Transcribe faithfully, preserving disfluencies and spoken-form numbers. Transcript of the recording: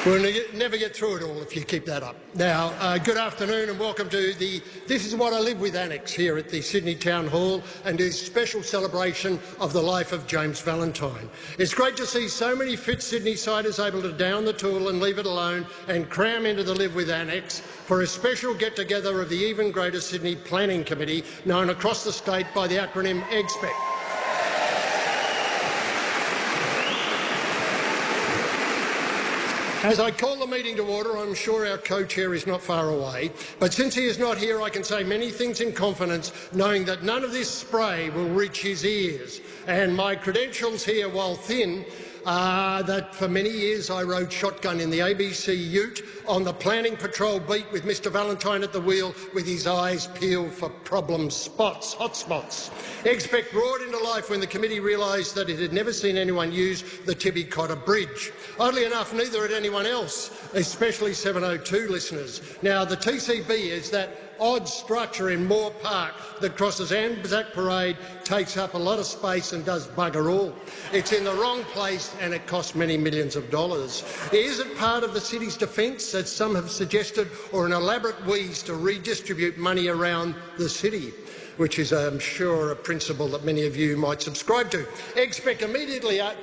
We'll never get through it all if you keep that up. Now, uh, good afternoon and welcome to the This Is What I Live With Annex here at the Sydney Town Hall and this special celebration of the life of James Valentine. It's great to see so many fit Sydney-siders able to down the tool and leave it alone and cram into the Live With Annex for a special get-together of the even greater Sydney Planning Committee, known across the state by the acronym E G S P E C. As I call the meeting to order, I'm sure our co-chair is not far away, but since he is not here, I can say many things in confidence, knowing that none of this spray will reach his ears. And my credentials here, while thin, are that for many years I rode shotgun in the A B C Ute on the planning patrol beat with Mr Valentine at the wheel, with his eyes peeled for problem spots, hot spots. E G S P E C roared into life when the committee realised that it had never seen anyone use the Tibby Cotter Bridge. Oddly enough, neither had anyone else, especially seven oh two listeners. Now, the T C B is that odd structure in Moore Park that crosses Anzac Parade, takes up a lot of space and does bugger all. It's in the wrong place and it costs many millions of dollars. Is it part of the city's defence, as some have suggested, or an elaborate wheeze to redistribute money around the city? Which is, I'm sure, a principle that many of you might subscribe to. E G S P E C immediately